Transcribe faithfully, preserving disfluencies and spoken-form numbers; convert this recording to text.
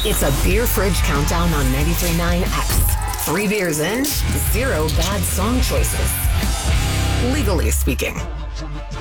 It's a beer fridge countdown on ninety-three point nine X. Three beers in, zero bad song choices. Legally speaking.